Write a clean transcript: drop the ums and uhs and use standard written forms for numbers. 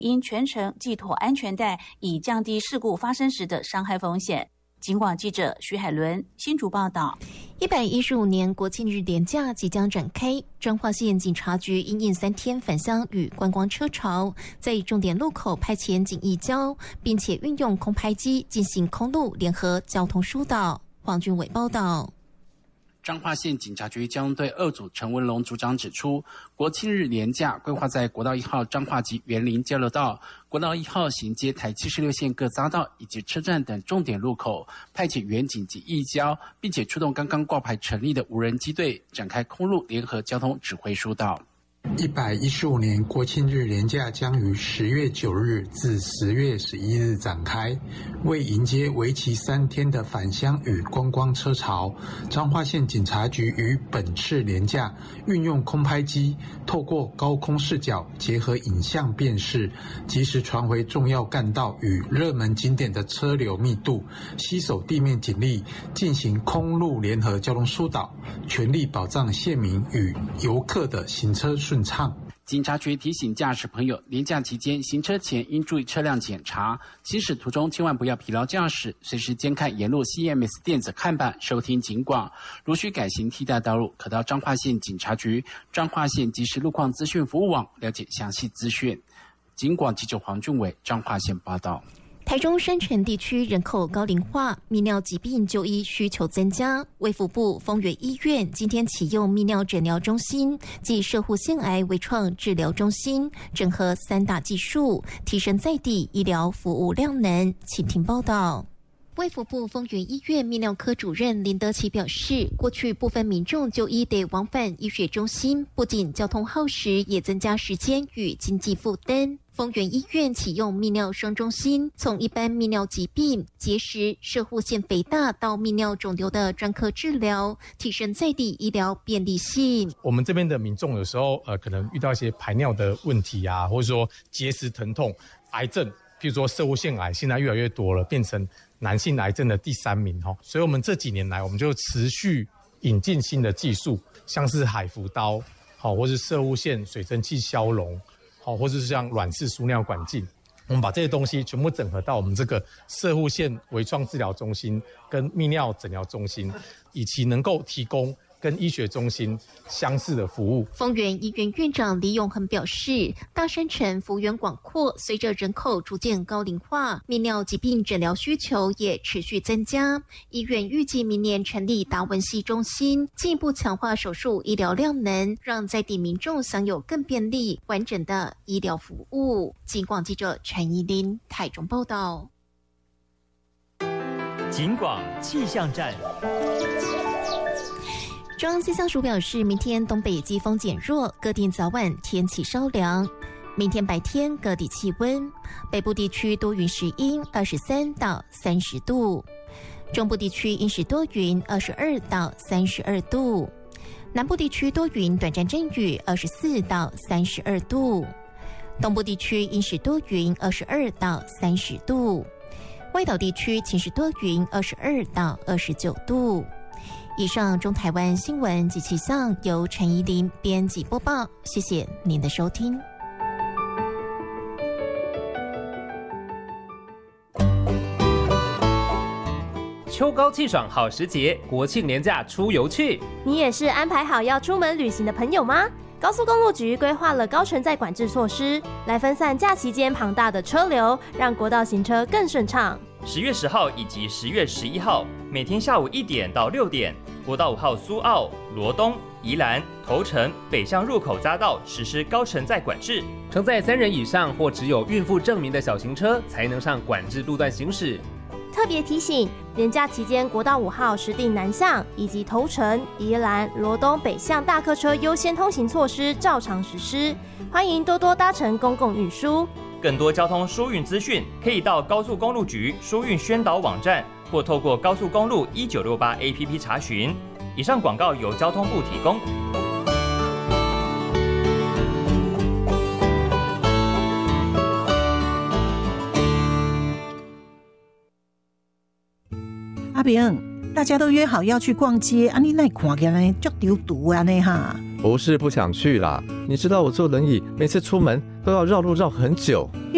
应全程系妥安全带，以降低事故发生时的伤害风险。警广记者徐海伦新竹报道。 115年国庆日连假即将展开，彰化县警察局因应3天返乡与观光车潮，在重点路口派遣警义交，并且运用空拍机进行空路联合交通疏导。黄俊伟报道。 彰化县警察局交通队2组陈文龙组长指出，国庆日连假规划在国道1号彰化及园林交流道、国道1号衔接台76线各匝道以及车站等重点路口派遣员警及义交，并且出动刚刚挂牌成立的无人机队，展开空路联合交通指挥疏导。 115年国庆日连假将于10月9日至10月11日展开，为迎接为期3天的返乡与观光车潮，彰化县警察局于本次连假运用空拍机，透过高空视角结合影像辨识，及时传回重要干道与热门景点的车流密度，携手地面警力进行空路联合交通疏导，全力保障县民与游客的行车顺畅。 警察局提醒驾驶朋友，连假期间行车前应注意车辆检查，行驶途中千万不要疲劳驾驶，随时监看沿路 CMS 电子看板，收听警广。如需改行替代道路，可到彰化县警察局彰化县即时路况资讯服务网了解详细资讯。警广记者黄俊伟彰化县报道。 台中山城地区人口高龄化，泌尿疾病就医需求增加。卫福部丰原医院今天启用泌尿诊疗中心及摄护腺癌微创治疗中心，整合3大技术，提升在地医疗服务量能。请听报道。卫福部丰原医院泌尿科主任林德奇表示，过去部分民众就医得往返医学中心，不仅交通耗时，也增加时间与经济负担。丰原医院启用泌尿双中心，从一般泌尿疾病、结石、摄护腺肥大到泌尿肿瘤的专科治疗，提升在地医疗便利性。 我们这边的民众有时候可能遇到一些排尿的问题啊，或者说结石疼痛、癌症，譬如说摄护腺癌，现在越来越多了，变成男性癌症的第3名。所以我们这几年来，我们就持续引进新的技术，像是海扶刀，或是摄护腺水蒸气消融，或者是像软式输尿管镜，我们把这些东西全部整合到我们这个摄护腺微创治疗中心跟泌尿诊疗中心，以其能够提供跟医学中心相似的服务。 丰原医院院长李永恒表示，大山城幅员广阔，随着人口逐渐高龄化，泌尿疾病诊疗需求也持续增加。医院预计明年成立达文西中心，进一步强化手术医疗量能，让在地民众享有更便利、完整的医疗服务。警广记者陈怡琳台中报道。 警广气象站。 中央气象署表示，明天东北季风减弱，各地早晚天气稍凉。明天白天各地气温，北部地区多云时阴，23到30度；中部地区阴时多云，22到32度；南部地区多云短暂阵雨，24到32度；东部地区阴时多云，22到30度；外岛地区晴时多云，22到29度。以上中台湾新闻及气象由陈怡琳编辑播报，谢谢您的收听。 秋高气爽好时节，国庆连假出游去。 你也是安排好要出门旅行的朋友吗？高速公路局规划了高承载管制措施，来分散假期间庞大的车流，让国道行车更顺畅。 10月10号以及10月11号，每天下午1点到6点，国道5号苏澳、罗东、宜兰、头城北向入口匝道实施高承载管制， 承载3人以上或只有孕妇证明的小型车才能上管制路段行驶。 特别提醒，连假期间国道5号实地南向以及头城、宜兰、罗东北向大客车优先通行措施照常实施，欢迎多多搭乘公共运输。 更多交通疏运资讯，可以到高速公路局疏运宣导网站，或透过高速公路1968 APP 查询。以上广告由交通部提供。 阿平，大家都约好要去逛街，啊，你那看起来足丢毒啊呢哈？ 不是不想去啦，你知道我坐轮椅，每次出门都要绕路绕很久。